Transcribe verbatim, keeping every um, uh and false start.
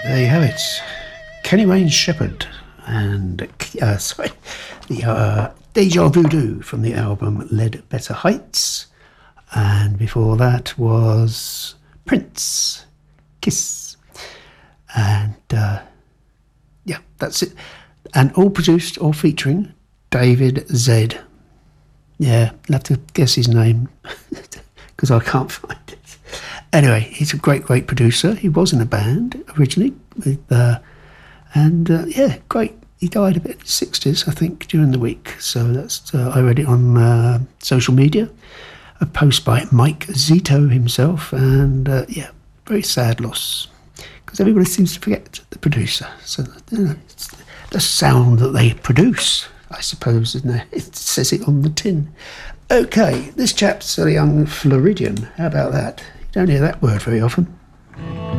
There you have it. Kenny Wayne Shepherd and, uh, sorry, the uh, Deja Voodoo from the album Ledbetter Heights. And before that was Prince, Kiss. And, uh, yeah, that's it. And all produced, all featuring David Zed. Yeah, I'll have to guess his name because I can't find it. Anyway, he's a great, great producer. He was in a band originally, with, uh, and uh, yeah, great. He died a bit in his sixties, I think, during the week. So that's uh, I read it on uh, social media, a post by Mike Zito himself, and uh, yeah, very sad loss because everybody seems to forget the producer. So you know, it's the sound that they produce, I suppose, isn't it? It says it on the tin. Okay, this chap's a young Floridian. How about that? You don't hear that word very often.